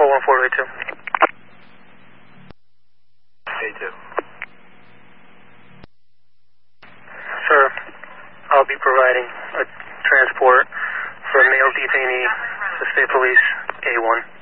1482. A2. Sir, I'll be providing a transport for a male detainee to State Police A1.